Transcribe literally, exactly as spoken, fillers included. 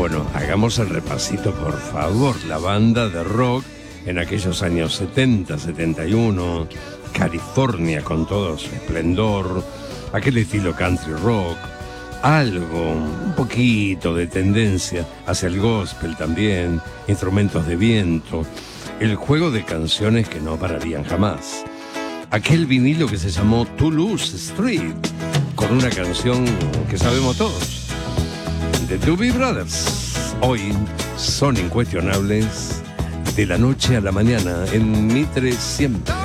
Bueno, hagamos el repasito, por favor. La banda de rock en aquellos años setenta, setenta y uno, California con todo su esplendor, aquel estilo country rock, algo, un poquito de tendencia hacia el gospel también, instrumentos de viento, el juego de canciones que no pararían jamás. Aquel vinilo que se llamó Toulouse Street, con una canción que sabemos todos, The Doobie Brothers. Hoy son incuestionables, de la noche a la mañana, en Mitre siempre.